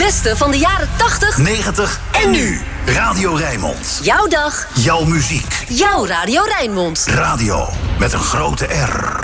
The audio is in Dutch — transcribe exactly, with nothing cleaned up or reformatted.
beste van de jaren tachtig, negentig en nu. Radio Rijnmond. Jouw dag. Jouw muziek. Jouw Radio Rijnmond. Radio met een grote R.